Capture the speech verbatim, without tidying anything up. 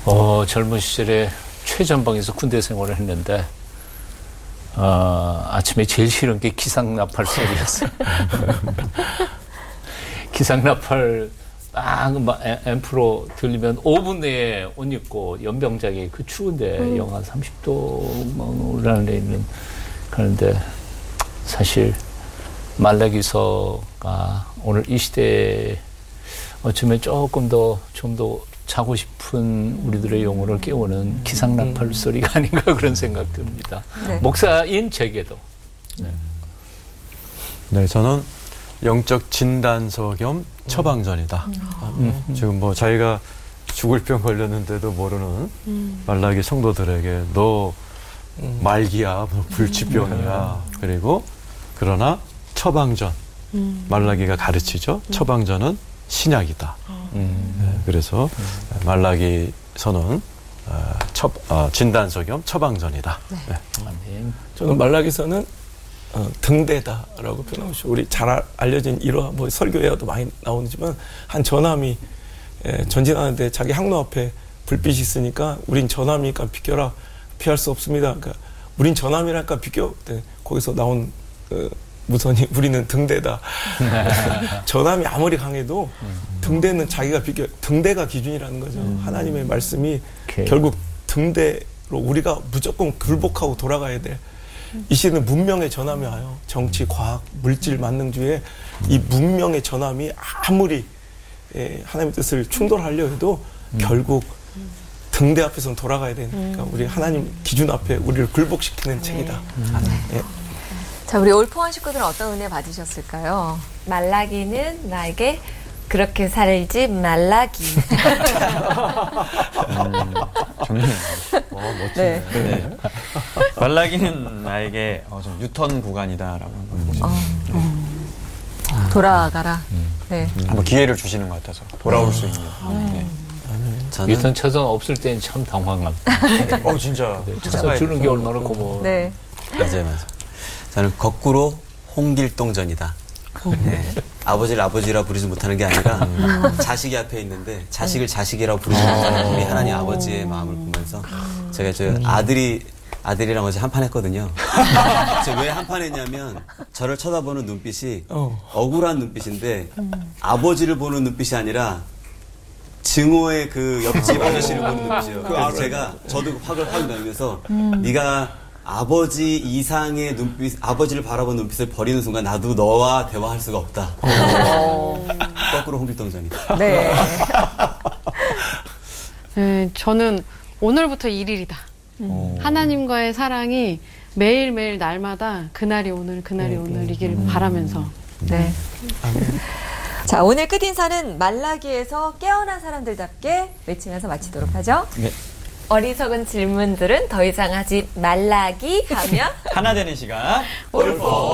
어, 젊은 시절에 최전방에서 군대 생활을 했는데 어, 아침에 제일 싫은 게 기상나팔 소리였어요. 기상나팔 빵 앰프로 들리면 오 분 내에 옷 입고 연병장에 그 추운데 음. 영하 삼십 도 올라가는 데 있는 그런데 사실 말라기서가 오늘 이 시대에 어쩌면 조금 더 좀 더 자고 싶은 우리들의 영혼을 깨우는 기상나팔 소리가 아닌가 그런 생각 듭니다. 네. 목사인 제게도. 네. 네, 저는 영적 진단서 겸 처방전이다. 음. 음. 지금 뭐 자기가 죽을 병 걸렸는데도 모르는 음. 말라기 성도들에게 너 음. 말기야, 너 불치병이야. 음. 그리고 그러나 처방전, 음. 말라기가 가르치죠. 음. 처방전은 신약이다. 음. 네, 그래서 음. 말라기서는 어, 처, 어, 진단서 겸 처방전이다. 네. 네. 저는 말라기서는 어, 등대다라고 표현하고 싶어요. 우리 잘 알려진 일화, 뭐 설교에도 많이 나오지만 한 전함이 에, 전진하는데 자기 항로 앞에 불빛이 있으니까 우린 전함이니까 비켜라, 피할 수 없습니다. 그러니까 우린 전함이라니까 비켜. 네, 거기서 나온 어, 무선이 우리는 등대다. 전함이 아무리 강해도 등대는 자기가 비켜, 등대가 기준이라는 거죠. 음. 하나님의 말씀이 오케이. 결국 등대로 우리가 무조건 굴복하고 돌아가야 돼. 이 시대는 문명의 전함이 와요. 정치, 과학, 물질, 만능주의에 이 문명의 전함이 아무리 예, 하나님의 뜻을 충돌하려 해도 음. 결국 등대 앞에서는 돌아가야 되니까 음. 우리 하나님 기준 앞에 우리를 굴복시키는 네. 책이다. 음. 예. 자, 우리 올포원 식구들은 어떤 은혜 받으셨을까요? 말라기는 나에게 그렇게 살지 말라기. 음, 좋네요. 와, 멋지네. 네. 네. 말라기는 나에게 어, 좀 유턴 구간이다라고 한번 보시죠. 어, 음. 돌아가라. 음. 네. 음. 한번 기회를 주시는 것 같아서 돌아올 음. 수 있는. 음. 네. 저는 유턴 차선 없을 때는 참 당황합니다. 어, 진짜. 네, 차선 주는 게 얼마나 고마워. 네. 맞아요, 맞아요. 저는 거꾸로 홍길동전이다. 네. 아버지를 아버지라 부르지 못하는 게 아니라 음. 자식이 앞에 있는데 자식을 자식이라고 부르지 못하는 우리 하나님 아버지의 마음을 보면서 제가 저 아들이 아들이랑 어제 한판 했거든요. 제가 왜 한판 했냐면 저를 쳐다보는 눈빛이 억울한 눈빛인데 아버지를 보는 눈빛이 아니라 증오의 그 옆집 아저씨를 보는 눈빛이에요. 그래서 제가 저도 확을 확 나면서 네가 아버지 이상의 눈빛, 아버지를 바라보는 눈빛을 버리는 순간 나도 너와 대화할 수가 없다. 거꾸로 홍길동전이다. 네. 네, 저는 오늘부터 일 일이다. 음. 하나님과의 사랑이 매일매일 날마다 그날이 오늘, 그날이 음, 오늘이길 음. 바라면서. 네. 음. 자, 오늘 끝인사는 말라기에서 깨어난 사람들답게 외치면서 마치도록 하죠. 네. 어리석은 질문들은 더 이상 하지 말라기 하면 하나 되는 시간 올포